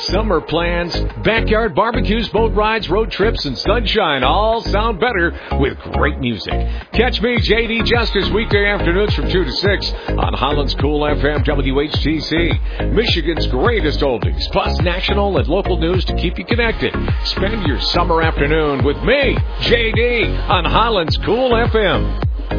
Summer plans, backyard barbecues, boat rides, road trips, and sunshine all sound better with great music. Catch me, J.D. Justice, weekday afternoons from 2 to 6 on Holland's Cool FM WHTC. Michigan's greatest oldies, plus national and local news to keep you connected. Spend your summer afternoon with me, J.D., on Holland's Cool FM.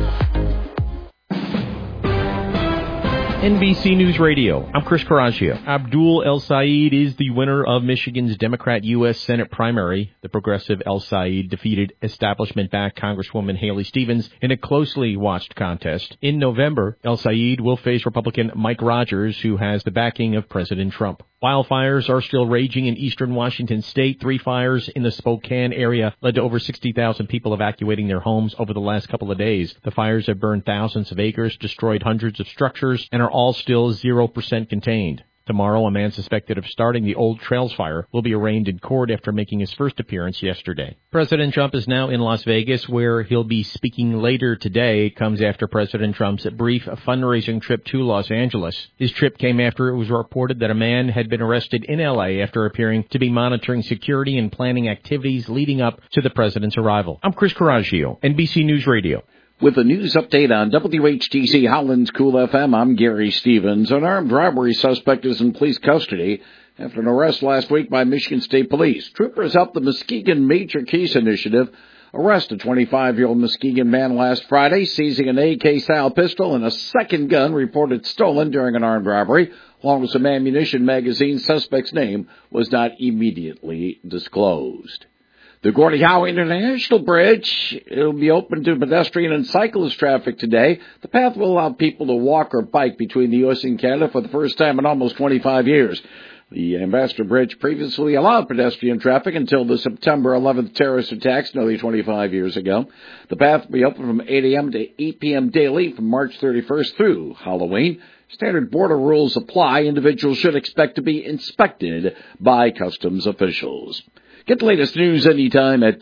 NBC News Radio. I'm Chris Carragio. Abdul El Sayed is the winner of Michigan's Democrat U.S. Senate primary. The progressive El Sayed defeated establishment-backed Congresswoman Haley Stevens in a closely watched contest. In November, El Sayed will face Republican Mike Rogers, who has the backing of President Trump. Wildfires are still raging in eastern Washington state. 3 fires in the Spokane area led to over 60,000 people evacuating their homes over the last couple of days. The fires have burned thousands of acres, destroyed hundreds of structures, and are all still 0% contained. Tomorrow, a man suspected of starting the Old Trails fire will be arraigned in court after making his first appearance yesterday. President Trump is now in Las Vegas, where he'll be speaking later today. It comes after President Trump's brief fundraising trip to Los Angeles. His trip came after it was reported that a man had been arrested in L.A. after appearing to be monitoring security and planning activities leading up to the president's arrival. I'm Chris Carragio, NBC News Radio. With a news update on WHTC Holland's Cool FM, I'm Gary Stevens. An armed robbery suspect is in police custody after an arrest last week by Michigan State Police. Troopers helped the Muskegon Major Case Initiative arrest a 25-year-old Muskegon man last Friday, seizing an AK-style pistol and a second gun reported stolen during an armed robbery, along with some ammunition magazines. Suspect's name was not immediately disclosed. The Gordie Howe International Bridge will be open to pedestrian and cyclist traffic today. The path will allow people to walk or bike between the U.S. and Canada for the first time in almost 25 years. The Ambassador Bridge previously allowed pedestrian traffic until the September 11th terrorist attacks nearly 25 years ago. The path will be open from 8 a.m. to 8 p.m. daily from March 31st through Halloween. Standard border rules apply. Individuals should expect to be inspected by customs officials. Get the latest news anytime at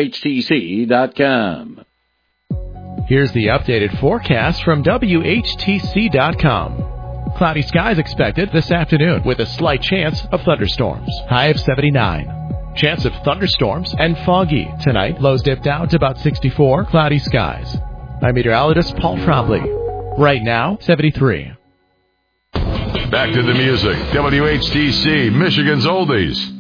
WHTC.com. Here's the updated forecast from WHTC.com. Cloudy skies expected this afternoon with a slight chance of thunderstorms. High of 79. Chance of thunderstorms and foggy. Tonight, lows dip down to about 64. Cloudy skies. I'm meteorologist Paul Trombley. Right now, 73. Back to the music. WHTC, Michigan's Oldies.